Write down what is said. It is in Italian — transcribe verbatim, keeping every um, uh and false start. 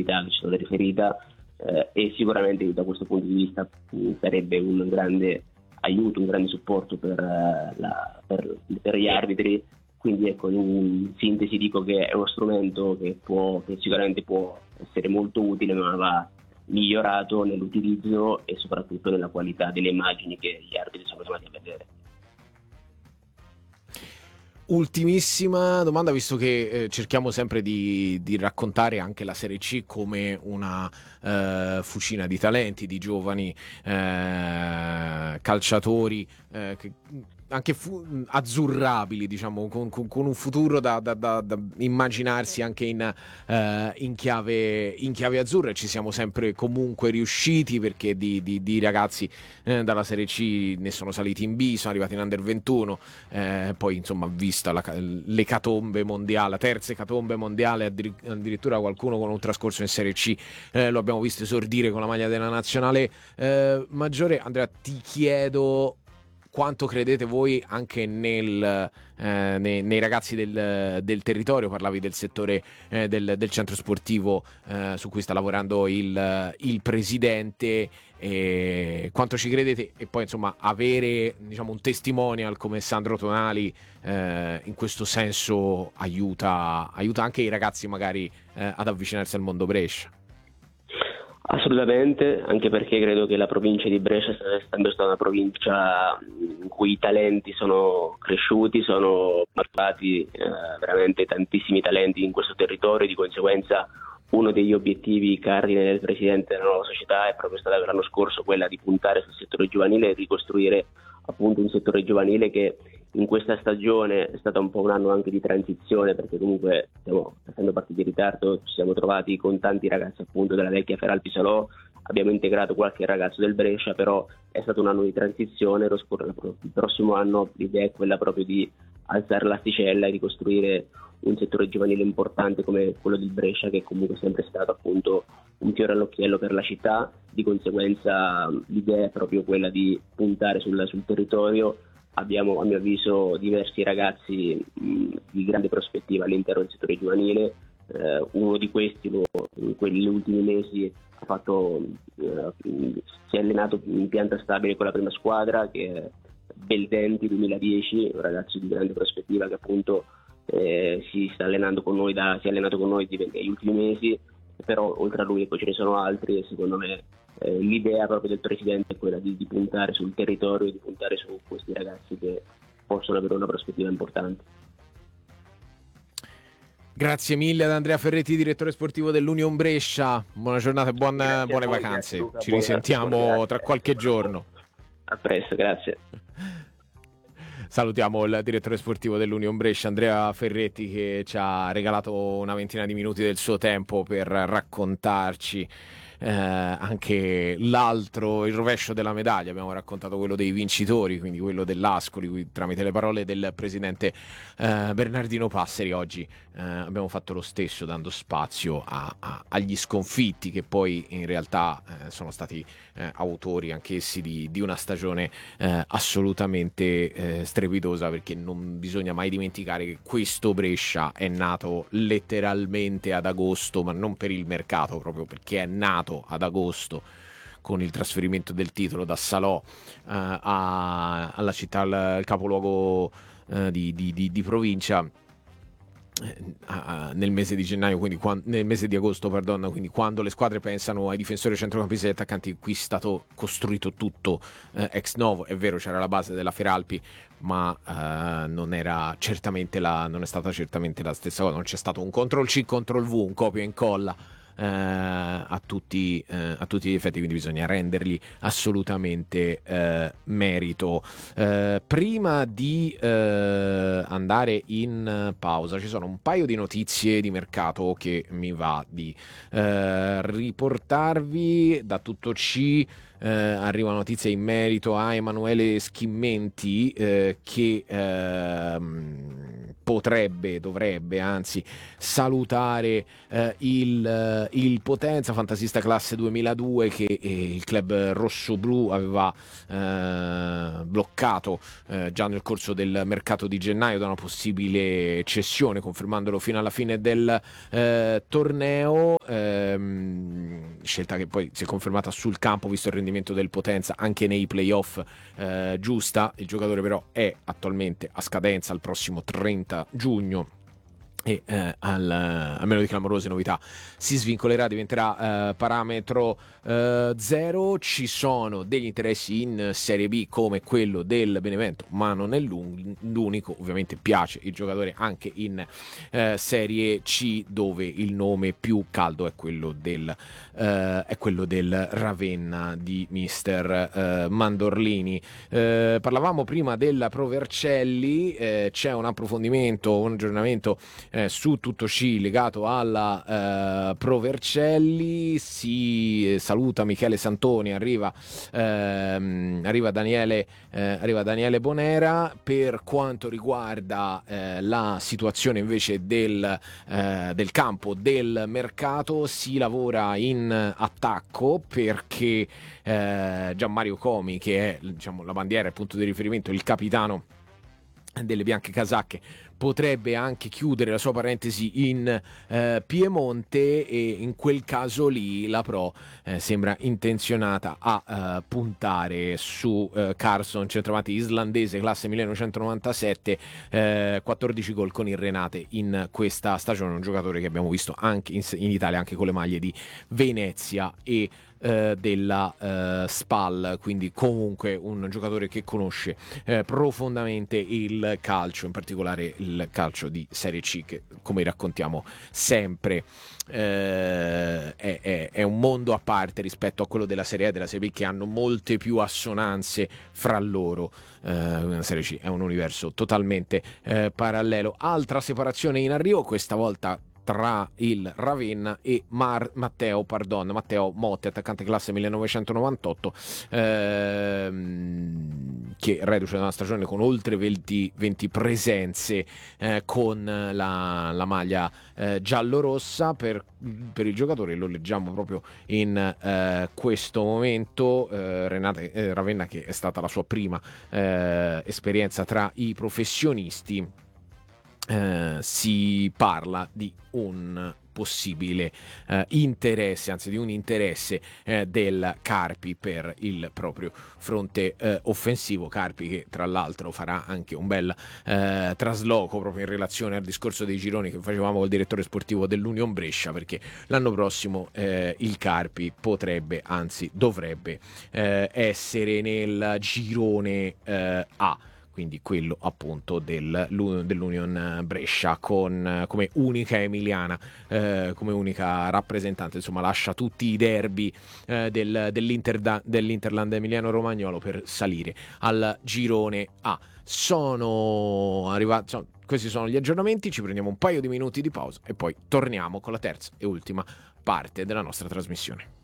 comunità che ci sono riferita, eh, e sicuramente da questo punto di vista mh, sarebbe un grande aiuto, un grande supporto per, uh, la, per, per gli arbitri. Quindi ecco, in sintesi dico che è uno strumento che, può, che sicuramente può essere molto utile, ma va migliorato nell'utilizzo e soprattutto nella qualità delle immagini che gli arbitri sono chiamati a vedere. Ultimissima domanda, visto che eh, cerchiamo sempre di, di raccontare anche la Serie C come una eh, fucina di talenti, di giovani eh, calciatori eh, che anche fu- azzurrabili, diciamo, con, con, con un futuro da, da, da, da immaginarsi anche in, eh, in, chiave, in chiave azzurra. Ci siamo sempre comunque riusciti, perché di, di, di ragazzi eh, dalla Serie C ne sono saliti in B, sono arrivati in Under ventuno, eh, poi insomma vista la, l'ecatombe mondiale, la terza ecatombe mondiale, addirittura qualcuno con un trascorso in Serie C eh, lo abbiamo visto esordire con la maglia della nazionale eh, maggiore. Andrea, ti chiedo quanto credete voi anche nel, eh, nei, nei ragazzi del, del territorio. Parlavi del settore eh, del, del centro sportivo eh, su cui sta lavorando il, il presidente, e quanto ci credete, e poi insomma avere, diciamo, un testimonial come Sandro Tonali eh, in questo senso aiuta, aiuta anche i ragazzi magari eh, ad avvicinarsi al mondo Brescia. Assolutamente, anche perché credo che la provincia di Brescia sia sempre stata una provincia in cui i talenti sono cresciuti, sono maturati eh, veramente tantissimi talenti in questo territorio. Di conseguenza uno degli obiettivi cardine del presidente della nuova società è proprio stata l'anno scorso quella di puntare sul settore giovanile e ricostruire appunto un settore giovanile che in questa stagione è stato un po' un anno anche di transizione, perché comunque stiamo facendo partite in ritardo, ci siamo trovati con tanti ragazzi appunto della vecchia Feralpi Salò, abbiamo integrato qualche ragazzo del Brescia, però è stato un anno di transizione. Lo scorso, il prossimo anno l'idea è quella proprio di alzare l'asticella e di costruire un settore giovanile importante come quello del Brescia, che comunque è sempre stato appunto un fiore all'occhiello per la città. Di conseguenza l'idea è proprio quella di puntare sul, sul territorio. Abbiamo a mio avviso diversi ragazzi mh, di grande prospettiva all'interno del settore giovanile. Eh, uno di questi lo, in quegli ultimi mesi ha fatto, eh, si è allenato in pianta stabile con la prima squadra, che è Beldenti duemiladieci, un ragazzo di grande prospettiva che appunto eh, si sta allenando con noi da, si è allenato con noi negli ultimi mesi. Però oltre a lui poi ce ne sono altri, e secondo me eh, l'idea proprio del presidente è quella di, di puntare sul territorio, di puntare su questi ragazzi che possono avere una prospettiva importante. Grazie mille ad Andrea Ferretti, direttore sportivo dell'Union Brescia. Buona giornata e buon, buone voi, vacanze. Luca, Ci buone risentiamo vacanze, tra qualche giorno. A presto, grazie. Salutiamo il direttore sportivo dell'Union Brescia, Andrea Ferretti, che ci ha regalato una ventina di minuti del suo tempo per raccontarci eh, anche l'altro, il rovescio della medaglia. Abbiamo raccontato quello dei vincitori, quindi quello dell'Ascoli, tramite le parole del presidente eh, Bernardino Passeri. Oggi eh, abbiamo fatto lo stesso, dando spazio a, a, agli sconfitti, che poi in realtà eh, sono stati eh, autori anch'essi di, di una stagione eh, assolutamente eh, strepitosa, perché non bisogna mai dimenticare che questo Brescia è nato letteralmente ad agosto, ma non per il mercato, proprio perché è nato ad agosto con il trasferimento del titolo da Salò eh, a, alla città, al, al capoluogo eh, di, di, di, di provincia nel mese di gennaio, quindi quando, nel mese di agosto, perdona, quindi quando le squadre pensano ai difensori, centrocampisti e attaccanti, qui è stato costruito tutto eh, ex novo. È vero, c'era la base della Feralpi, ma eh, non era certamente la, non è stata certamente la stessa cosa. Non c'è stato un control C, control V, un copia e incolla eh, a tutti eh, a tutti gli effetti, quindi bisogna rendergli assolutamente eh, merito. Eh, prima di eh, andare in pausa, ci sono un paio di notizie di mercato che mi va di eh, riportarvi. Da Tutto C eh, arriva una notizia in merito a Emanuele Schimmenti eh, che eh, potrebbe, dovrebbe anzi salutare eh, il, il Potenza, fantasista classe duemiladue, che eh, il club rossoblu aveva eh, bloccato eh, già nel corso del mercato di gennaio da una possibile cessione, confermandolo fino alla fine del eh, torneo, ehm, scelta che poi si è confermata sul campo visto il rendimento del Potenza anche nei playoff, eh, giusta. Il giocatore però è attualmente a scadenza il prossimo trenta giugno e eh, al, a meno di clamorose novità si svincolerà, diventerà eh, parametro eh, zero. Ci sono degli interessi in Serie B come quello del Benevento, ma non è l'unico. Ovviamente piace il giocatore anche in eh, Serie C, dove il nome più caldo è quello del, eh, è quello del Ravenna di mister eh, Mandorlini. Eh, parlavamo prima della Pro Vercelli, eh, c'è un approfondimento, un aggiornamento Eh, su tutto C legato alla eh, Pro Vercelli. Si eh, saluta Michele Santoni, arriva, ehm, arriva, Daniele, eh, arriva Daniele Bonera. Per quanto riguarda eh, la situazione invece del, eh, del campo, del mercato, si lavora in attacco perché eh, Gianmario Comi, che è, diciamo, la bandiera, il punto di riferimento, il capitano delle bianche casacche, potrebbe anche chiudere la sua parentesi in eh, Piemonte, e in quel caso lì la Pro eh, sembra intenzionata a eh, puntare su eh, Carson, centravanti islandese classe millenovecentonovantasette, eh, quattordici gol con il Renate in questa stagione, un giocatore che abbiamo visto anche in, in Italia anche con le maglie di Venezia e eh, della eh, Spal, quindi comunque un giocatore che conosce eh, profondamente il calcio, in particolare il calcio di Serie C, che come raccontiamo sempre eh, è, è, è un mondo a parte rispetto a quello della Serie A e della Serie B, che hanno molte più assonanze fra loro. Eh, la Serie C è un universo totalmente eh, parallelo. Altra separazione in arrivo, questa volta tra il Ravenna e Mar- Matteo, pardon, Matteo Motti, attaccante classe millenovecentonovantotto, ehm, che reduce da una stagione con oltre venti, venti presenze eh, con la, la maglia eh, giallo-rossa. Per, per il giocatore, lo leggiamo proprio in eh, questo momento, eh, Renate, eh, Ravenna, che è stata la sua prima eh, esperienza tra i professionisti. Eh, si parla di un possibile eh, interesse, anzi di un interesse eh, del Carpi per il proprio fronte eh, offensivo. Carpi che tra l'altro farà anche un bel eh, trasloco proprio in relazione al discorso dei gironi che facevamo col direttore sportivo dell'Union Brescia, perché l'anno prossimo eh, il Carpi potrebbe, anzi dovrebbe eh, essere nel girone eh, A, quindi quello appunto del, dell'Union Brescia, con come unica emiliana, eh, come unica rappresentante. Insomma, lascia tutti i derby eh, del, dell'Inter, dell'Interland Emiliano Romagnolo per salire al girone A. Sono arrivati, sono, questi sono gli aggiornamenti, ci prendiamo un paio di minuti di pausa e poi torniamo con la terza e ultima parte della nostra trasmissione.